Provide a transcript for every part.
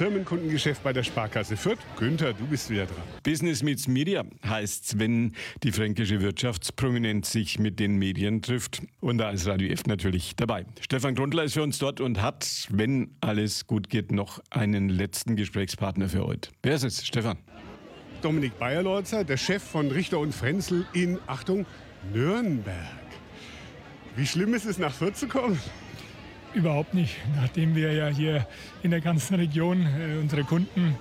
Firmenkundengeschäft bei der Sparkasse Fürth. Günther, du bist wieder dran. Business meets Media heißt's, wenn die fränkische Wirtschaftsprominenz sich mit den Medien trifft. Und da ist Radio F natürlich dabei. Stefan Grundler ist für uns dort und hat, wenn alles gut geht, noch einen letzten Gesprächspartner für heute. Wer ist es, Stefan? Dominik Beierlorzer, der Chef von Richter und Frenzel in, Achtung, Nürnberg. Wie schlimm ist es, nach Fürth zu kommen? Überhaupt nicht. Nachdem wir ja hier in der ganzen Region unsere Kunden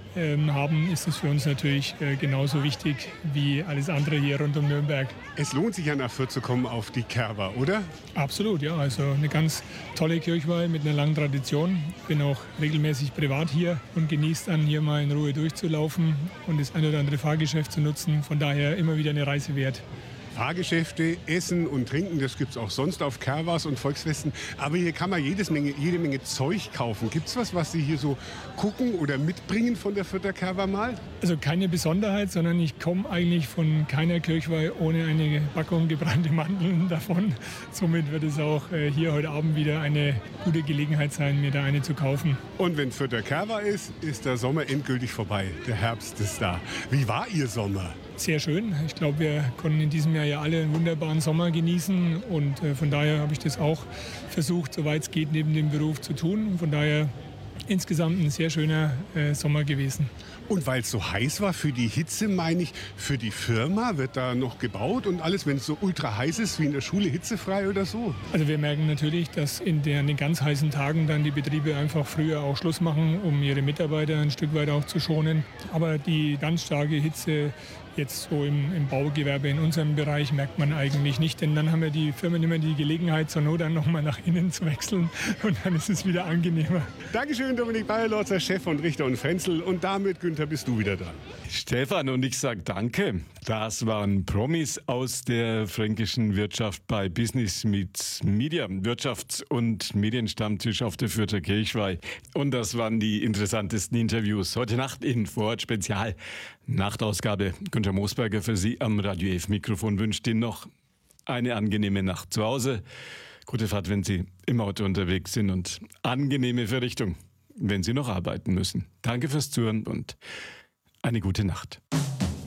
haben, ist es für uns natürlich genauso wichtig wie alles andere hier rund um Nürnberg. Es lohnt sich ja, nach Fürth zu kommen auf die Kerwa, oder? Absolut, ja. Also eine ganz tolle Kirchweih mit einer langen Tradition. Bin auch regelmäßig privat hier und genieße dann, hier mal in Ruhe durchzulaufen und das ein oder andere Fahrgeschäft zu nutzen. Von daher immer wieder eine Reise wert. Fahrgeschäfte, Essen und Trinken, das gibt es auch sonst auf Kerwas und Volksfesten. Aber hier kann man jede Menge Zeug kaufen. Gibt es was Sie hier so gucken oder mitbringen von der Fürther Kerwa mal? Also keine Besonderheit, sondern ich komme eigentlich von keiner Kirchweih ohne eine Packung gebrannte Mandeln davon. Somit wird es auch hier heute Abend wieder eine gute Gelegenheit sein, mir da eine zu kaufen. Und wenn Fürther Kerwa ist der Sommer endgültig vorbei. Der Herbst ist da. Wie war Ihr Sommer? Sehr schön. Ich glaube, wir konnten in diesem Jahr ja alle einen wunderbaren Sommer genießen und von daher habe ich das auch versucht, soweit es geht, neben dem Beruf zu tun. Und von daher insgesamt ein sehr schöner Sommer gewesen. Und weil es so heiß war, für die Hitze meine ich, für die Firma wird da noch gebaut und alles, wenn es so ultra heiß ist, wie in der Schule hitzefrei oder so? Also wir merken natürlich, dass in den ganz heißen Tagen dann die Betriebe einfach früher auch Schluss machen, um ihre Mitarbeiter ein Stück weit auch zu schonen. Aber die ganz starke Hitze jetzt so im Baugewerbe in unserem Bereich merkt man eigentlich nicht, denn dann haben ja die Firmen immer die Gelegenheit, zur Not dann nochmal nach innen zu wechseln und dann ist es wieder angenehmer. Dankeschön, Dominik Beierlorzer, Chef von Richter und Frenzel, und damit, Günther, bist du wieder dran. Stefan, und ich sage danke. Das waren Promis aus der fränkischen Wirtschaft bei Business meets Media, Wirtschafts- und Medienstammtisch auf der Fürther Kirchweih. Und das waren die interessantesten Interviews heute Nacht in Vorort Spezial. Nachtausgabe. Günther Moosberger für Sie am Radio F Mikrofon wünscht Ihnen noch eine angenehme Nacht zu Hause. Gute Fahrt, wenn Sie im Auto unterwegs sind, und angenehme Verrichtung, wenn Sie noch arbeiten müssen. Danke fürs Zuhören und eine gute Nacht.